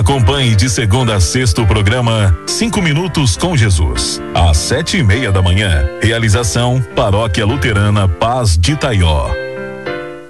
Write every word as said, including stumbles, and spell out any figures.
Acompanhe de segunda a sexta o programa Cinco Minutos com Jesus, às sete e meia da manhã. Realização Paróquia Luterana Paz de Itaió.